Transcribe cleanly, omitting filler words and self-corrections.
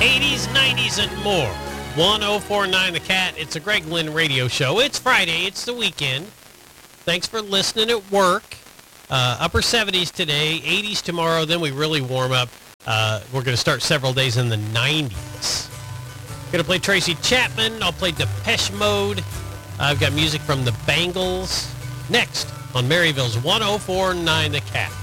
80s, 90s, and more. 1049 The Cat. It's a Greg Lynn radio show. It's Friday. It's the weekend. Thanks for listening at work. Upper 70s today, 80s tomorrow. Then we really warm up. We're going to start several days in the 90s. Going to play Tracy Chapman. I'll play Depeche Mode. I've got music from the Bangles. Next on Maryville's 1049 The Cat.